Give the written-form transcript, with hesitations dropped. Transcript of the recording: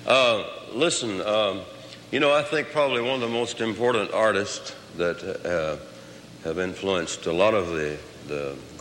Listen, I think probably one of the most important artists that have influenced a lot of the